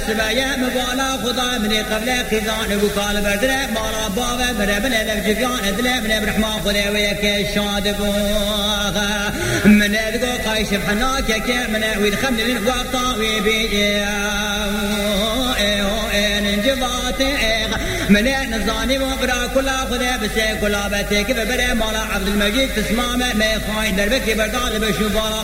السبايا مبالا خدا من قبل خزان وقال بردره مالا بابا مربنا لفجفان دله من برحمة خدا ويك شاد بوغا من ذقو قايش بحناك من ويدخمن من وقتا ويبي ننجبات من نظاني وبرا كلا خدا بس كلا بتك ببره مالا عبد المجيد تسمامه ما خاين دربك بردال بشوفالا